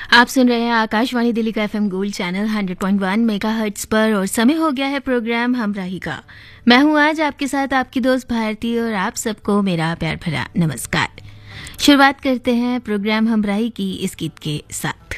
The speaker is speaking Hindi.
आप सुन रहे हैं आकाशवाणी दिल्ली का एफएम गोल्ड चैनल 100.1 मेगाहर्ट्ज पर और समय हो गया है प्रोग्राम हमराही का। मैं हूं आज आपके साथ आपकी दोस्त भारती और आप सबको मेरा प्यार भरा नमस्कार। शुरुआत करते हैं प्रोग्राम हमराही की इस गीत के साथ।